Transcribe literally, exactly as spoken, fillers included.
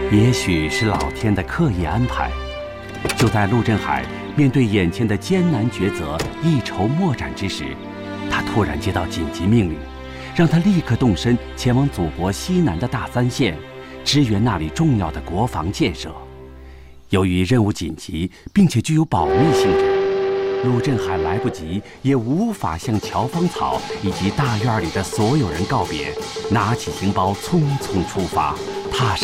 也许是老天的刻意安排，就在陆振海面对眼前的艰难抉择、一筹莫展之时，他突然接到紧急命令，让他立刻动身前往祖国西南的大三县，支援那里重要的国防建设。由于任务紧急，并且具有保密性质，陆振海来不及，也无法向乔芳草以及大院里的所有人告别，拿起行包匆匆出发，踏上